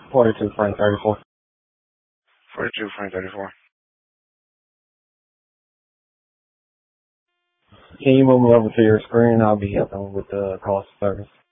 42 frame 34. 42 frame 34. Can you move me over to your screen? I'll be helping with the cost of service.